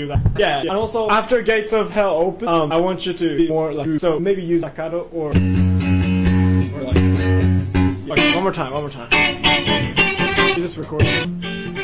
do that. Yeah, and also after Gates of Hell open, I want you to be more like, so maybe use staccato or like, okay, one more time. Is this recording?